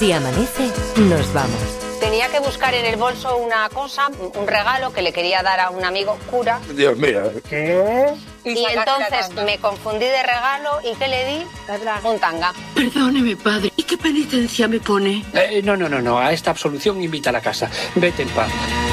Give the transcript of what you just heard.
Si amanece, nos vamos. Tenía que buscar en el bolso una cosa, un regalo que le quería dar a un amigo cura. Dios mío. ¿Qué? Y entonces me confundí de regalo y ¿qué le di? Un tanga. Perdóneme, padre. ¿Y qué penitencia me pone? No. A esta absolución invita a la casa. Vete en paz.